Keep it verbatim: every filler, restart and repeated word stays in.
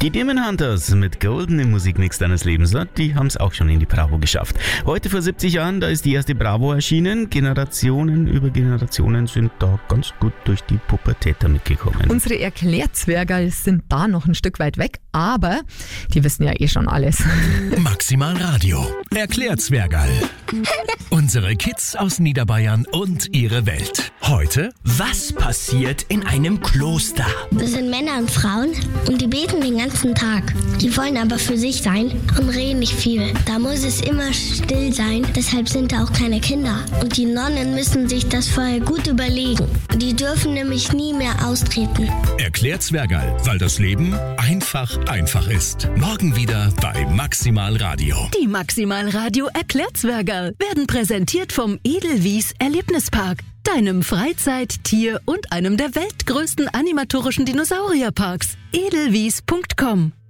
Die Demon Hunters mit Golden im Musikmix deines Lebens, die haben es auch schon in die Bravo geschafft. Heute vor siebzig Jahren, da ist die erste Bravo erschienen. Generationen über Generationen sind da ganz gut durch die Pubertät damit gekommen. Unsere Erklärzwergerl sind da noch ein Stück weit weg, aber die wissen ja eh schon alles. Maximal Radio. Erklärzwergerl. Unsere Kids aus Niederbayern und ihre Welt. Heute: Was passiert in einem Kloster? Das sind Männer und Frauen und die beten den ganzen Tag. Die wollen aber für sich sein und reden nicht viel. Da muss es immer still sein, deshalb sind da auch keine Kinder. Und die Nonnen müssen sich das vorher gut überlegen. Die dürfen nämlich nie mehr austreten. Erklärzwergerl, weil das Leben einfach einfach ist. Morgen wieder bei Maximal Radio. Die Maximal Radio Erklärzwergerl werden präsentiert vom Edelwies Erlebnispark, deinem Freizeit-, Tier- und einem der weltgrößten animatorischen Dinosaurierparks. edelwies punkt com